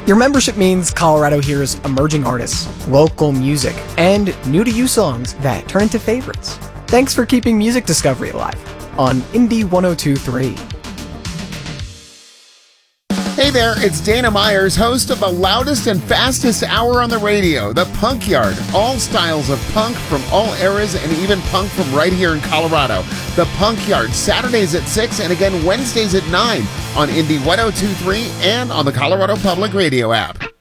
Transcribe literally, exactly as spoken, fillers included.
Your membership means Colorado hears emerging artists, local music, and new-to-you songs that turn into favorites. Thanks for keeping music discovery alive on Indie one oh two point three. Hey there, it's Dana Myers, host of the loudest and fastest hour on the radio, The Punk Yard. All styles of punk from all eras and even punk from right here in Colorado. The Punk Yard, Saturdays at six and again Wednesdays at nine on Indie one oh two point three and on the Colorado Public Radio app.